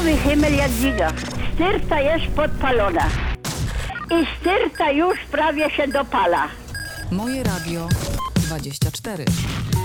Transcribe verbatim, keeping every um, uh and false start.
Mówi Himmel Jadwiga. Styrta jest podpalona. I styrta już prawie się dopala. Moje Radio dwadzieścia cztery.